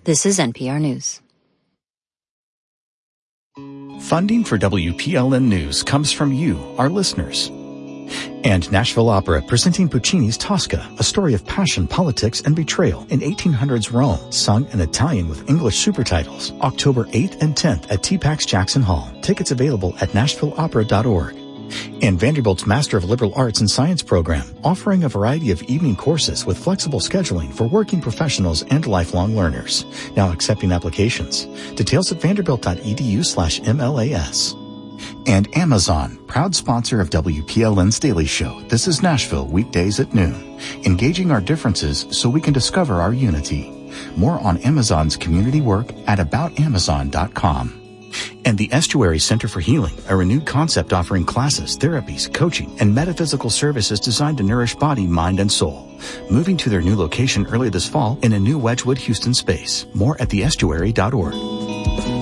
This is NPR News. Funding for WPLN News comes from you, our listeners. And Nashville Opera presenting Puccini's Tosca, a story of passion, politics, and betrayal in 1800s Rome, sung in Italian with English supertitles, October 8th and 10th at TPAX Jackson Hall. Tickets available at nashvilleopera.org. And Vanderbilt's Master of Liberal Arts and Science program, offering a variety of evening courses with flexible scheduling for working professionals and lifelong learners. Now accepting applications. Details at vanderbilt.edu/MLAS. And Amazon, proud sponsor of WPLN's Daily Show. This is Nashville, weekdays at noon. Engaging our differences so we can discover our unity. More on Amazon's community work at aboutamazon.com. And the Estuary Center for Healing, a renewed concept offering classes, therapies, coaching, and metaphysical services designed to nourish body, mind, and soul. Moving to their new location early this fall in a new Wedgwood, Houston space. More at theestuary.org.